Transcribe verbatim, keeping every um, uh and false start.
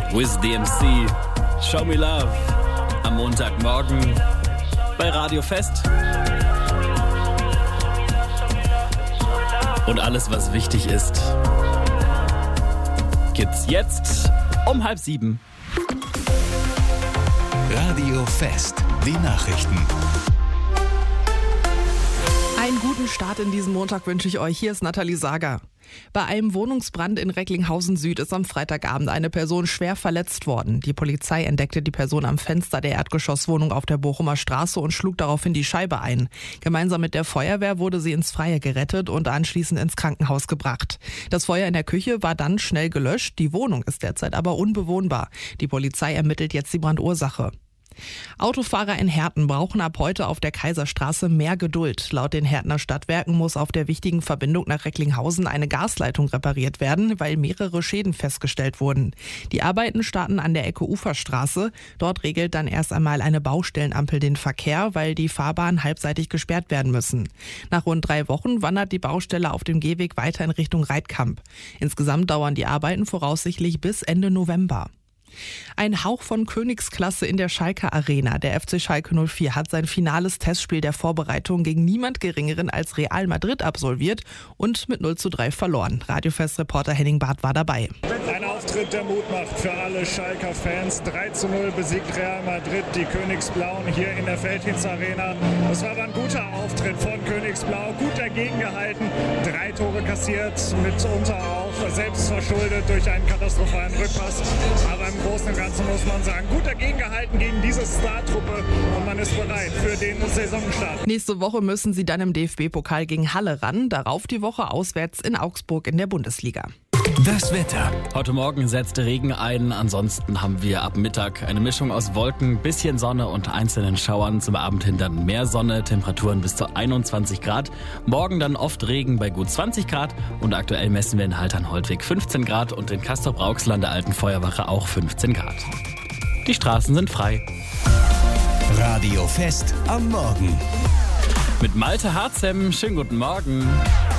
Wiz D M C, Show Me Love, am Montagmorgen bei Radio Fest. Und alles, was wichtig ist, gibt's jetzt um halb sieben. Radio Fest, die Nachrichten. Einen guten Start in diesen Montag wünsche ich euch. Hier ist Nathalie Sager. Bei einem Wohnungsbrand in Recklinghausen Süd ist am Freitagabend eine Person schwer verletzt worden. Die Polizei entdeckte die Person am Fenster der Erdgeschosswohnung auf der Bochumer Straße und schlug daraufhin die Scheibe ein. Gemeinsam mit der Feuerwehr wurde sie ins Freie gerettet und anschließend ins Krankenhaus gebracht. Das Feuer in der Küche war dann schnell gelöscht. Die Wohnung ist derzeit aber unbewohnbar. Die Polizei ermittelt jetzt die Brandursache. Autofahrer in Herten brauchen ab heute auf der Kaiserstraße mehr Geduld. Laut den Hertener Stadtwerken muss auf der wichtigen Verbindung nach Recklinghausen eine Gasleitung repariert werden, weil mehrere Schäden festgestellt wurden. Die Arbeiten starten an der Ecke Uferstraße. Dort regelt dann erst einmal eine Baustellenampel den Verkehr, weil die Fahrbahnen halbseitig gesperrt werden müssen. Nach rund drei Wochen wandert die Baustelle auf dem Gehweg weiter in Richtung Reitkamp. Insgesamt dauern die Arbeiten voraussichtlich bis Ende November. Ein Hauch von Königsklasse in der Schalker Arena. Der F C Schalke null vier hat sein finales Testspiel der Vorbereitung gegen niemand Geringeren als Real Madrid absolviert und mit null zu drei verloren. Radiofest-Reporter Henning Barth war dabei. Ein Auftritt, der Mut macht für alle Schalker Fans. drei zu null besiegt Real Madrid die Königsblauen hier in der Feldhins Arena. Das war aber ein guter Auftritt von Königsblau. Gut dagegen gehalten. Drei Tore kassiert, mitunter auch selbst verschuldet durch einen katastrophalen Rückpass. Aber im Großen und Ganzen muss man sagen, gut dagegen gehalten gegen diese Star-Truppe und man ist bereit für den Saisonstart. Nächste Woche müssen sie dann im D F B-Pokal gegen Halle ran. Darauf die Woche auswärts in Augsburg in der Bundesliga. Das Wetter. Heute Morgen setzte Regen ein, ansonsten haben wir ab Mittag eine Mischung aus Wolken, bisschen Sonne und einzelnen Schauern. Zum Abend hin dann mehr Sonne, Temperaturen bis zu einundzwanzig Grad. Morgen dann oft Regen bei gut zwanzig Grad und aktuell messen wir in Haltern-Holtwig fünfzehn Grad und in Castrop-Rauxel an der Alten Feuerwache auch fünfzehn Grad. Die Straßen sind frei. Radio Fest am Morgen. Mit Malte Harzem, schönen guten Morgen.